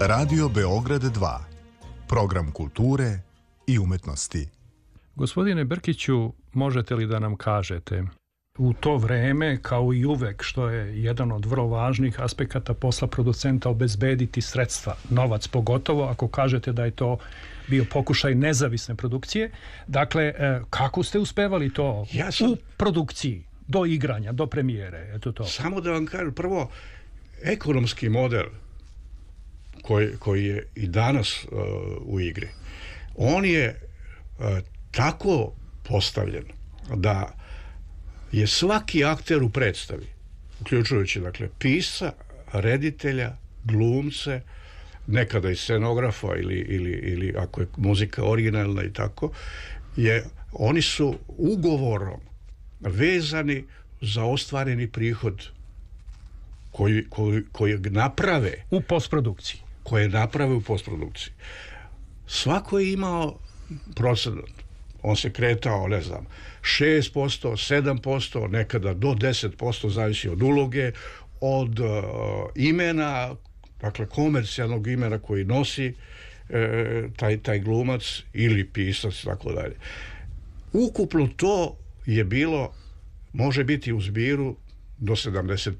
Radio Beograd 2. Program kulture i umetnosti. Gospodine Brkiću, možete li da nam kažete, u to vreme, kao i uvek, što je jedan od vrlo važnih aspekata posla producenta, obezbediti sredstva, novac pogotovo, ako kažete da je to bio pokušaj nezavisne produkcije. Dakle, kako ste uspevali to u produkciji, do igranja, do premijere? Eto to. Samo da vam kažem, prvo, ekonomski model koji je i danas u igri, on je tako postavljen da je svaki akter u predstavi, uključujući dakle pisca, reditelja, glumce, nekada i scenografa ili ako je muzika originalna i tako, oni su ugovorom vezani za ostvareni prihod koji naprave u postprodukciji. Koje naprave u postprodukciji. Svako je imao procenat. On se kretao, 6%, 7%, nekada do 10%, zavisi od uloge, od imena, dakle komercijalnog imena koji nosi taj glumac ili pisac, tako dalje. Ukupno to je bilo, može biti u zbiru do 70%.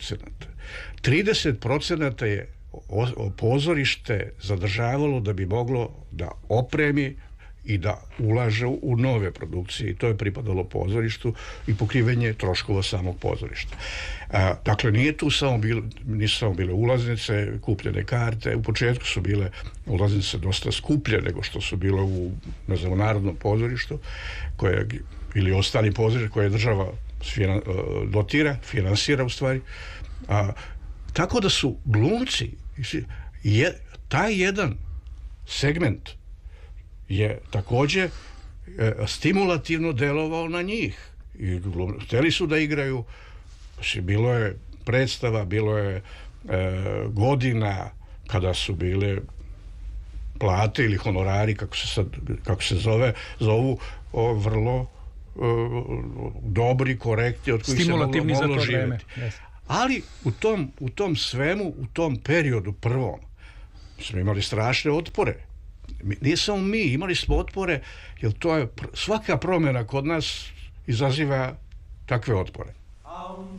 30% je pozorište zadržavalo da bi moglo da opremi i da ulaže u nove produkcije, i to je pripadalo pozorištu i pokrivenje troškova samog pozorišta. Dakle, nisu samo bile ulaznice, kupljene karte. U početku su bile ulaznice dosta skuplje nego što su bile u Narodnom pozorištu ili ostali pozorište koje država dotira, finansira u stvari. Tako da su glumci, taj jedan segment je također stimulativno delovao na njih. I hteli su da igraju, bilo je predstava, bilo je godina kada su bile plate ili honorari, kako se zovu, vrlo dobri, korektni, od kojih se moglo živjeti. Ali u tom svemu, u tom periodu prvom, smo imali strašne otpore. Nije samo mi, imali smo otpore, jer svaka promjena kod nas izaziva takve otpore.